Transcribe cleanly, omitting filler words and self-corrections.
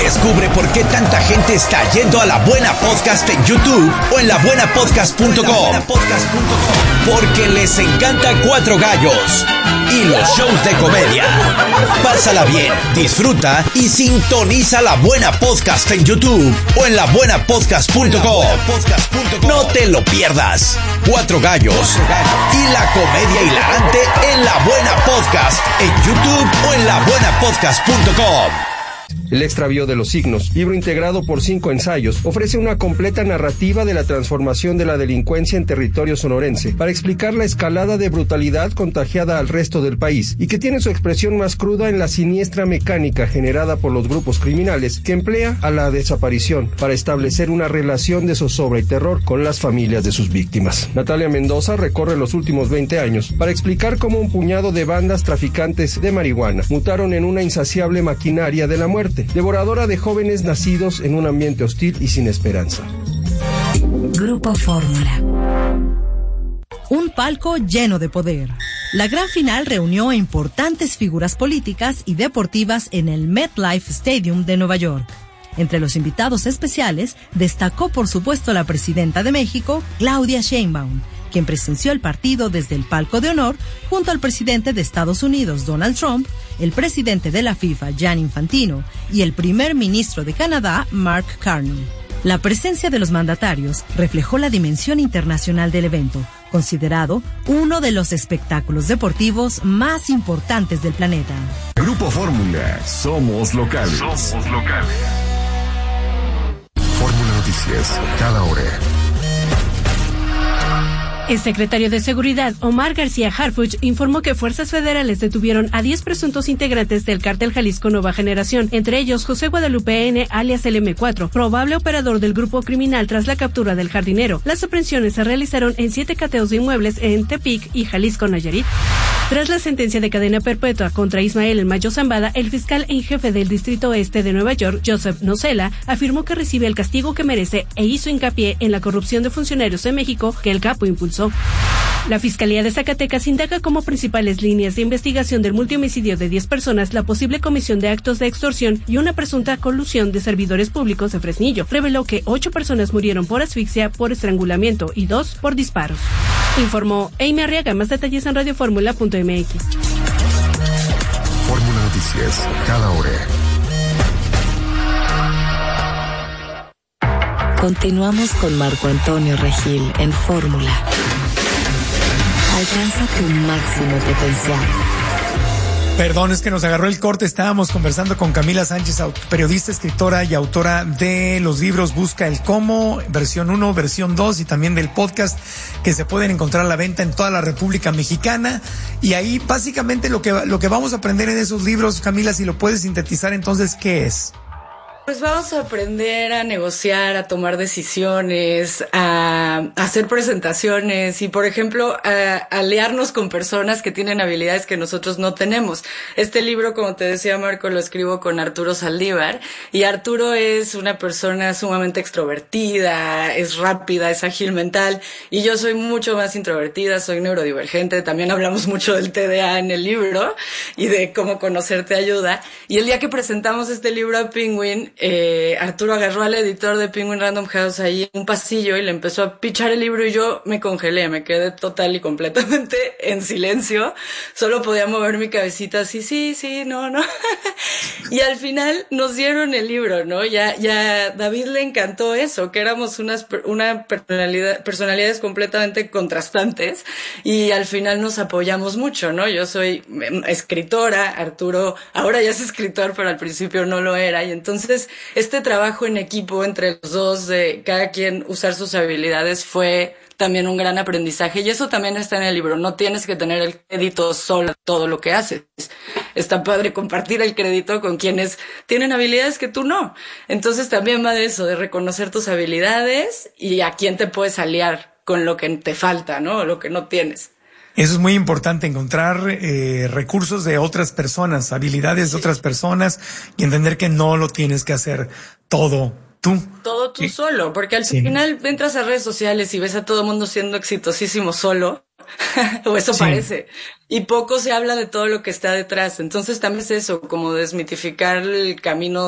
Descubre por qué tanta gente está yendo a La Buena Podcast en YouTube o en labuenapodcast.com. Porque les encanta Cuatro Gallos y los shows de comedia. Pásala bien, disfruta y sintoniza La Buena Podcast en YouTube o en labuenapodcast.com. No te lo pierdas. Cuatro Gallos y la comedia hilarante en La Buena Podcast en YouTube o en labuenapodcast.com. El extravío de los signos, libro integrado por 5 ensayos, ofrece una completa narrativa de la transformación de la delincuencia en territorio sonorense para explicar la escalada de brutalidad contagiada al resto del país y que tiene su expresión más cruda en la siniestra mecánica generada por los grupos criminales que emplea a la desaparición para establecer una relación de zozobra y terror con las familias de sus víctimas. Natalia Mendoza recorre los últimos 20 años para explicar cómo un puñado de bandas traficantes de marihuana mutaron en una insaciable maquinaria de la muerte, devoradora de jóvenes nacidos en un ambiente hostil y sin esperanza. Grupo Fórmula. Un palco lleno de poder. La gran final reunió a importantes figuras políticas y deportivas en el MetLife Stadium de Nueva York. Entre los invitados especiales destacó por supuesto la presidenta de México, Claudia Sheinbaum, quien presenció el partido desde el palco de honor junto al presidente de Estados Unidos, Donald Trump, el presidente de la FIFA, Gianni Infantino, y el primer ministro de Canadá, Mark Carney. La presencia de los mandatarios reflejó la dimensión internacional del evento, considerado uno de los espectáculos deportivos más importantes del planeta. Grupo Fórmula, somos locales. Fórmula Noticias, cada hora. El secretario de Seguridad, Omar García Harfuch, informó que fuerzas federales detuvieron a 10 presuntos integrantes del cártel Jalisco Nueva Generación, entre ellos José Guadalupe N., alias el M4, probable operador del grupo criminal tras la captura del jardinero. Las aprehensiones se realizaron en 7 cateos de inmuebles en Tepic y Jalisco, Nayarit. Tras la sentencia de cadena perpetua contra Ismael El Mayo Zambada, el fiscal en jefe del Distrito Este de Nueva York, Joseph Nocella, afirmó que recibe el castigo que merece e hizo hincapié en la corrupción de funcionarios en México que el capo impulsó. La Fiscalía de Zacatecas indaga como principales líneas de investigación del multihomicidio de 10 personas, la posible comisión de actos de extorsión y una presunta colusión de servidores públicos de Fresnillo. Reveló que 8 personas murieron por asfixia, por estrangulamiento y 2 por disparos. Informó Amy Arriaga. Más detalles en radioformula.mx. Fórmula Noticias, cada hora. Continuamos con Marco Antonio Regil en Fórmula. Alcanza tu máximo potencial. Perdón, es que nos agarró el corte. Estábamos conversando con Camila Sánchez, periodista, escritora y autora de los libros Busca el Cómo, versión 1, versión 2 y también del podcast que se pueden encontrar a la venta en toda la República Mexicana. Y ahí básicamente lo que vamos a aprender en esos libros, Camila, si lo puedes sintetizar, entonces, ¿qué es? Pues vamos a aprender a negociar, a tomar decisiones, a hacer presentaciones y, por ejemplo, a aliarnos con personas que tienen habilidades que nosotros no tenemos. Este libro, como te decía, Marco, lo escribo con Arturo Saldívar, y Arturo es una persona sumamente extrovertida, es rápida, es ágil mental, y yo soy mucho más introvertida, soy neurodivergente. También hablamos mucho del TDA en el libro y de cómo conocerte ayuda. Y el día que presentamos este libro a Penguin, Arturo agarró al editor de Penguin Random House ahí en un pasillo y le empezó a pichar el libro, y yo me congelé, me quedé total y completamente en silencio. Solo podía mover mi cabecita así, sí, no. Y al final nos dieron el libro, ¿no? Ya David le encantó eso, que éramos personalidades completamente contrastantes, y al final nos apoyamos mucho, ¿no? Yo soy escritora, Arturo ahora ya es escritor, pero al principio no lo era, y entonces este trabajo en equipo entre los dos, de cada quien usar sus habilidades, fue también un gran aprendizaje, y eso también está en el libro. No tienes que tener el crédito solo de todo lo que haces. Está padre compartir el crédito con quienes tienen habilidades que tú no. Entonces también va de eso, de reconocer tus habilidades y a quién te puedes aliar con lo que te falta, ¿no? O lo que no tienes. Eso es muy importante, encontrar recursos de otras personas, habilidades de otras personas, y entender que no lo tienes que hacer todo tú. Todo tú solo, porque al final entras a redes sociales y ves a todo el mundo siendo exitosísimo solo, o eso parece, y poco se habla de todo lo que está detrás. Entonces también es eso, como desmitificar el camino